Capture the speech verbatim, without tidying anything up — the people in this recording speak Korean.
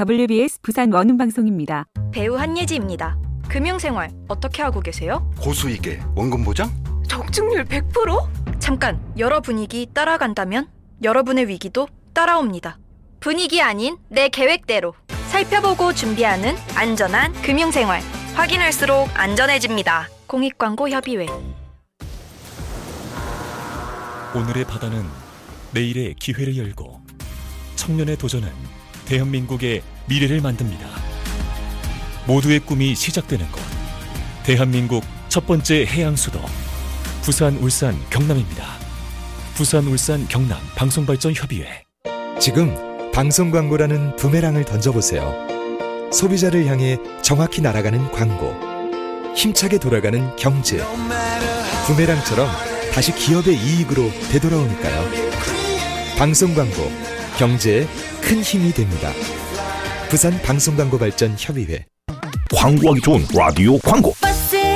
더블유비에스 부산 원음방송입니다. 배우 한예지입니다. 금융생활 어떻게 하고 계세요? 고수익에 원금 보장? 적중률 백 퍼센트? 잠깐, 여러 분위기 따라간다면 여러분의 위기도 따라옵니다. 분위기 아닌 내 계획대로 살펴보고 준비하는 안전한 금융생활. 확인할수록 안전해집니다. 공익광고협의회. 오늘의 바다는 내일의 기회를 열고 청년의 도전은 대한민국의 미래를 만듭니다. 모두의 꿈이 시작되는 곳, 대한민국 첫 번째 해양수도 부산, 울산, 경남입니다. 부산, 울산, 경남 방송발전협의회. 지금 방송 광고라는 부메랑을 던져보세요. 소비자를 향해 정확히 날아가는 광고, 힘차게 돌아가는 경제. 부메랑처럼 다시 기업의 이익으로 되돌아오니까요. 방송 광고, 경제에 큰 힘이 됩니다. 부산 방송광고발전협의회. 광고하기 좋은 라디오 광고.